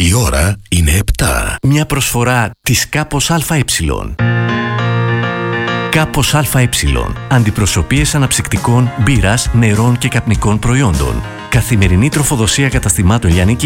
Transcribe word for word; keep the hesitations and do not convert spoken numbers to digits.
Η ώρα είναι επτά. Μια προσφορά της Κάπος ΑΕ. Κάπος ΑΕ. Αντιπροσωπείες αναψυκτικών, μπύρας, νερών και καπνικών προϊόντων. Καθημερινή τροφοδοσία καταστημάτων λιανικής